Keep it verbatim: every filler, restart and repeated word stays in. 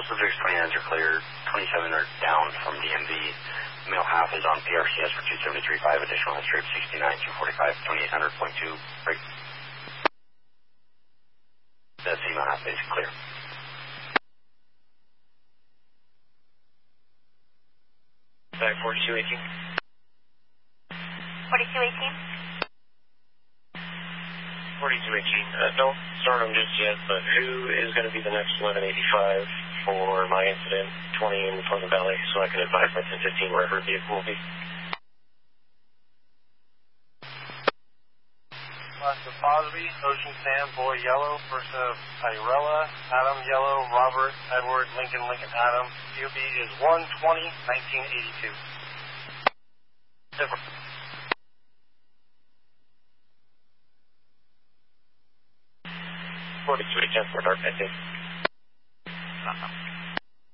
subjects twenty-nines are clear, twenty-seven are down from D M V. Male half is on P R C S for two seventy-three point five, additional history of sixty-nine, two forty-five, twenty-eight hundred point two, break. The female half is clear. Back forty-two eighteen. forty-two eighteen. forty-two eighteen. Uh, don't start them just yet, but who is going to be the next eleven eighty-five for my incident, twenty in Pleasant Valley, so I can advise my ten fifteen wherever the vehicle will be. Last of Posby, Ocean Sam, Boy Yellow, first of Tyrella, Adam Yellow, Robert, Edward, Lincoln, Lincoln, Adam. U B is one twenty, nineteen eighty-two. Different. forty-two eighteen for dark, I think. Uh-huh.